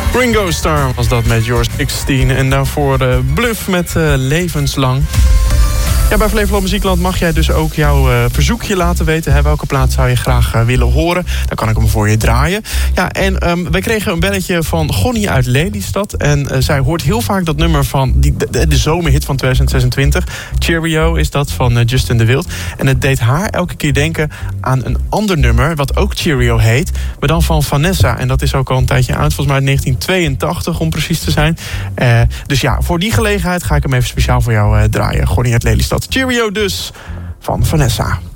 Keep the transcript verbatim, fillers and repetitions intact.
Ringo Starr was dat met Yours zestien. En daarvoor uh, Bluff met uh, Levenslang. Ja, bij Flevoland Muziekland mag jij dus ook jouw uh, verzoekje laten weten. Hè? Welke plaat zou je graag uh, willen horen? Dan kan ik hem voor je draaien. Ja, en um, wij kregen een belletje van Gonnie uit Lelystad. En uh, zij hoort heel vaak dat nummer van die, de, de zomerhit van twintig zesentwintig. Cheerio is dat van uh, Justin de Wild. En het deed haar elke keer denken aan een ander nummer, wat ook Cheerio heet, maar dan van Vanessa. En dat is ook al een tijdje uit, volgens mij uit negentien tweeëntachtig om precies te zijn. Uh, dus ja, voor die gelegenheid ga ik hem even speciaal voor jou uh, draaien. Gonnie uit Lelystad. Cheerio dus, van Vanessa.